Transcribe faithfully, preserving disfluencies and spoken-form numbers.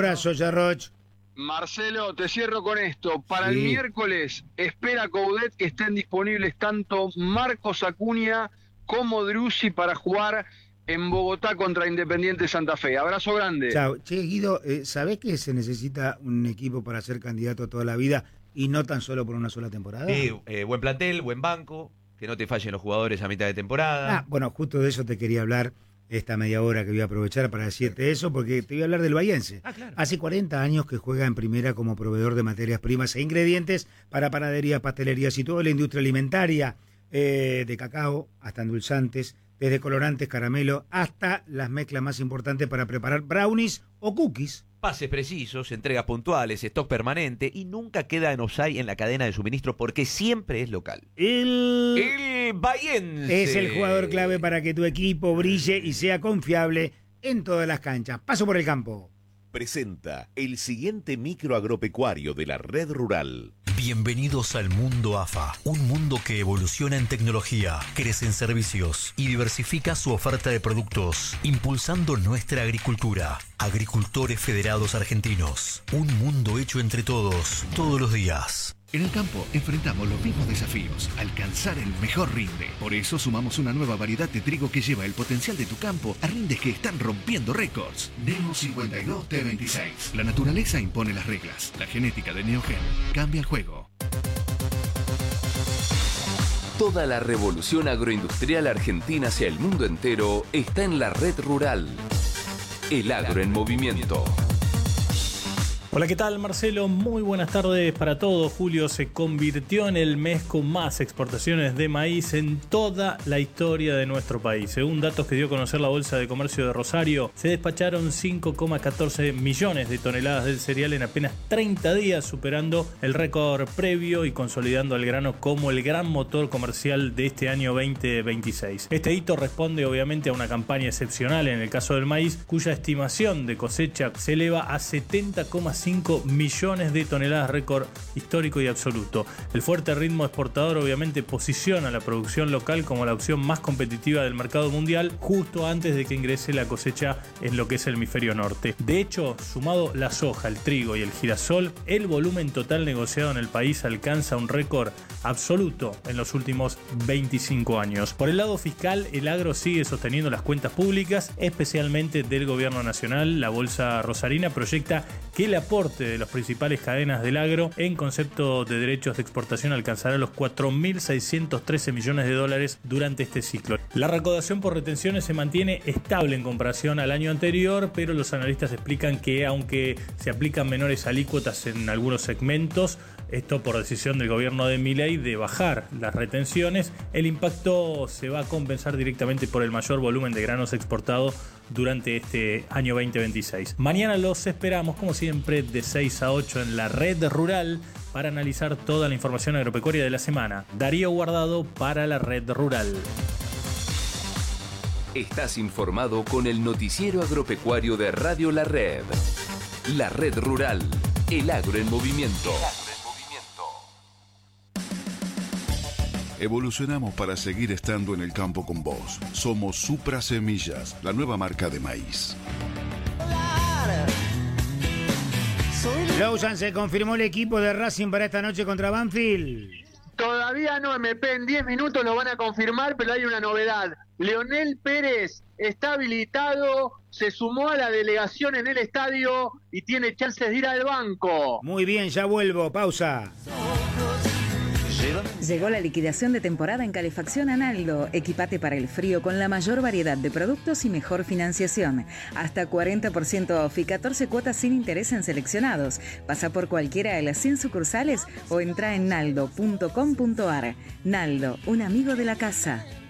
Abrazo, Yarroch. Marcelo, te cierro con esto. Para Sí. el miércoles, espera Coudet que estén disponibles tanto Marcos Acuña como Driussi para jugar en Bogotá contra Independiente Santa Fe. Abrazo grande. Chao. Che, Guido, eh, ¿sabés que se necesita un equipo para ser candidato toda la vida y no tan solo por una sola temporada? Sí, eh, buen plantel, buen banco, que no te fallen los jugadores a mitad de temporada. Ah, bueno, justo de eso te quería hablar esta media hora que voy a aprovechar para decirte eso, porque te voy a hablar del Bahiense. Ah, claro. Hace cuarenta años que juega en primera como proveedor de materias primas e ingredientes para panaderías, pastelerías y toda la industria alimentaria, eh, de cacao hasta endulzantes, desde colorantes, caramelo, hasta las mezclas más importantes para preparar brownies o cookies. Pases precisos, entregas puntuales, stock permanente y nunca queda en offside en la cadena de suministro porque siempre es local. El... El Bahiense Es el jugador clave para que tu equipo brille y sea confiable en todas las canchas. Paso por el campo. Presenta el siguiente micro agropecuario de la red rural. Bienvenidos al mundo A F A, un mundo que evoluciona en tecnología, crece en servicios y diversifica su oferta de productos, impulsando nuestra agricultura. Agricultores Federados Argentinos, un mundo hecho entre todos, todos los días. En el campo enfrentamos los mismos desafíos, alcanzar el mejor rinde. Por eso sumamos una nueva variedad de trigo que lleva el potencial de tu campo a rindes que están rompiendo récords. Neo cincuenta y dos T veintiséis. La naturaleza impone las reglas. La genética de Neogen cambia el juego. Toda la revolución agroindustrial argentina hacia el mundo entero está en la red rural. El agro en movimiento. Hola, ¿qué tal, Marcelo? Muy buenas tardes para todos. Julio se convirtió en el mes con más exportaciones de maíz en toda la historia de nuestro país. Según datos que dio a conocer la Bolsa de Comercio de Rosario, se despacharon cinco coma catorce millones de toneladas del cereal en apenas treinta días, superando el récord previo y consolidando al grano como el gran motor comercial de este año veinte veintiséis. Este hito responde obviamente a una campaña excepcional en el caso del maíz, cuya estimación de cosecha se eleva a setenta coma cinco millones de toneladas, récord histórico y absoluto. El fuerte ritmo exportador obviamente posiciona la producción local como la opción más competitiva del mercado mundial justo antes de que ingrese la cosecha en lo que es el hemisferio norte. De hecho, sumado la soja, el trigo y el girasol, el volumen total negociado en el país alcanza un récord absoluto en los últimos veinticinco años. Por el lado fiscal, el agro sigue sosteniendo las cuentas públicas, especialmente del gobierno nacional. La Bolsa Rosarina proyecta que el aporte de las principales cadenas del agro en concepto de derechos de exportación alcanzará los cuatro mil seiscientos trece millones de dólares durante este ciclo. La recaudación por retenciones se mantiene estable en comparación al año anterior, pero los analistas explican que aunque se aplican menores alícuotas en algunos segmentos, esto por decisión del gobierno de Milei de bajar las retenciones, el impacto se va a compensar directamente por el mayor volumen de granos exportados durante este año veinte veintiséis. Mañana los esperamos, como siempre, de seis a ocho en la red rural para analizar toda la información agropecuaria de la semana. Darío Guardado para la red rural. Estás informado con el noticiero agropecuario de Radio La Red. La red rural. El agro en movimiento. Evolucionamos para seguir estando en el campo con vos. Somos Supra Semillas, la nueva marca de maíz. Lawson, se confirmó el equipo de Racing para esta noche contra Banfield. Todavía no, M P, en diez minutos lo van a confirmar, pero hay una novedad. Leonel Pérez está habilitado, se sumó a la delegación en el estadio y tiene chances de ir al banco. Muy bien, ya vuelvo, pausa. Llegó la liquidación de temporada en Calefacción Analdo. Equipate para el frío con la mayor variedad de productos y mejor financiación. Hasta cuarenta por ciento off y catorce cuotas sin interés en seleccionados. Pasa por cualquiera de las cien sucursales o entra en naldo punto com punto ar. Naldo, un amigo de la casa.